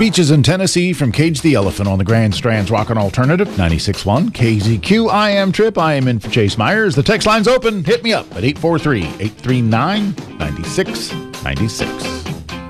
Beaches in Tennessee from Cage the Elephant on the Grand Strand's Rockin' Alternative, 96.1 KZQ. I am Trip. I am in for Chase Myers. The text line's open. Hit me up at 843-839-9696.